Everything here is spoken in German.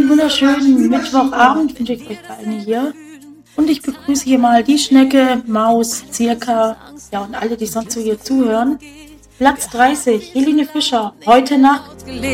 wunderschönen Mittwochabend wünsche ich euch allen hier. Und ich begrüße hier mal die Schnecke, Maus, Zirka, und alle, die sonst so hier zuhören. Platz 30, Helene Fischer, heute Nacht.